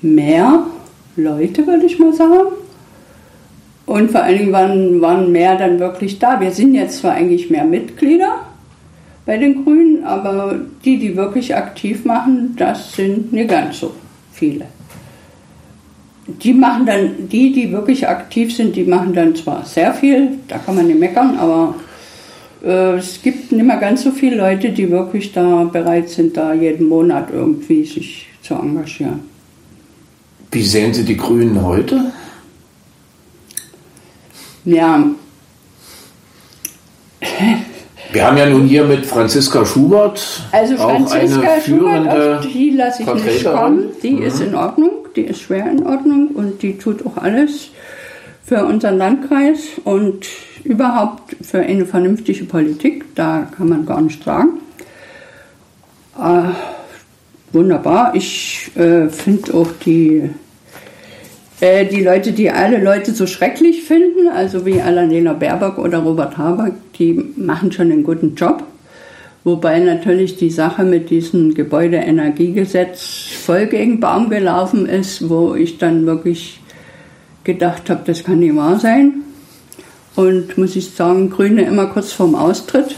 mehr Leute, würde ich mal sagen. Und vor allen Dingen waren mehr dann wirklich da. Wir sind jetzt zwar eigentlich mehr Mitglieder bei den Grünen, aber die wirklich aktiv machen, das sind nicht ganz so viele. Die machen dann, die wirklich aktiv sind, die machen dann zwar sehr viel, da kann man nicht meckern, aber es gibt nicht mehr ganz so viele Leute, die wirklich da bereit sind, da jeden Monat irgendwie sich zu engagieren. Wie sehen Sie die Grünen heute? Ja. Wir haben ja nun hier mit Franziska Schubert also auch eine führende auf die lasse ich nicht kommen. Die ist in Ordnung, die ist schwer in Ordnung und die tut auch alles für unseren Landkreis und überhaupt für eine vernünftige Politik. Da kann man gar nicht sagen. Wunderbar. Ich finde auch die Leute, die alle Leute so schrecklich finden, also wie Annalena Baerbock oder Robert Habeck, die machen schon einen guten Job. Wobei natürlich die Sache mit diesem Gebäudeenergiegesetz voll gegen Baum gelaufen ist, wo ich dann wirklich gedacht habe, das kann nicht wahr sein. Und muss ich sagen, Grüne immer kurz vorm Austritt.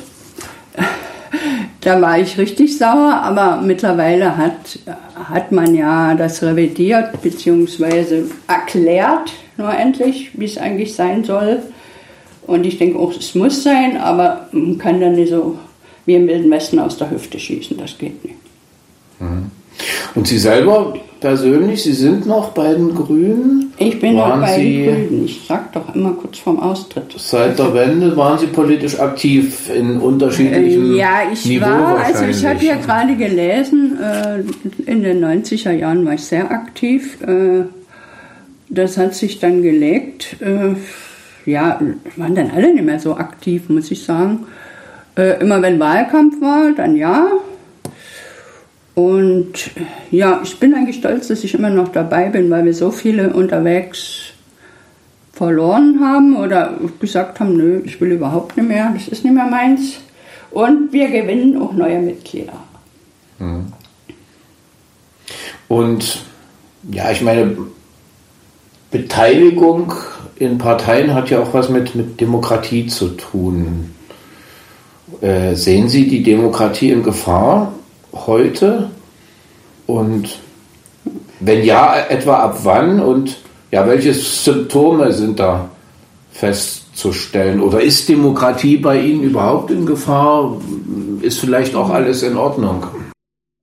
Da war ich richtig sauer, aber mittlerweile hat man ja das revidiert bzw. erklärt, nur endlich, wie es eigentlich sein soll. Und ich denke auch, es muss sein, aber man kann dann nicht so wie im Wilden Westen aus der Hüfte schießen, das geht nicht. Und Sie selber persönlich, Sie sind noch bei den Grünen? Ich bin noch bei den Grünen, ich sag doch immer kurz vorm Austritt. Seit der Wende waren Sie politisch aktiv in unterschiedlichen Ja, ich habe ja gerade gelesen, in den 90er Jahren war ich sehr aktiv. Das hat sich dann gelegt. Waren dann alle nicht mehr so aktiv, muss ich sagen. Immer wenn Wahlkampf war, dann ja. Und ja, ich bin eigentlich stolz, dass ich immer noch dabei bin, weil wir so viele unterwegs verloren haben oder gesagt haben, nö, ich will überhaupt nicht mehr, das ist nicht mehr meins. Und wir gewinnen auch neue Mitglieder. Und ja, ich meine, Beteiligung in Parteien hat ja auch was mit Demokratie zu tun. Sehen Sie die Demokratie in Gefahr heute? Und wenn ja, etwa ab wann? Und ja, welche Symptome sind da festzustellen? Oder ist Demokratie bei Ihnen überhaupt in Gefahr? Ist vielleicht auch alles in Ordnung?